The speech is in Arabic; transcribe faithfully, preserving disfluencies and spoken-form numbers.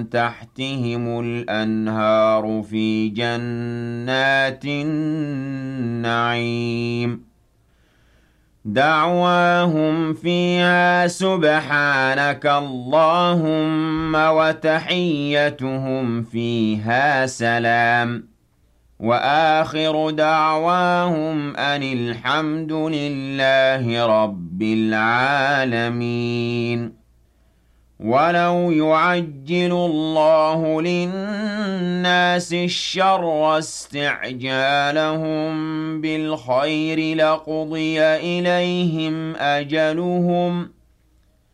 تحتهم الأنهار في جنات النعيم دعواهم فيها سبحانك اللهم وتحيتهم فيها سلام وآخر دعواهم أن الحمد لله رب العالمين ولو يعجل الله للناس الشر استعجالهم بالخير لقضي إليهم أجلهم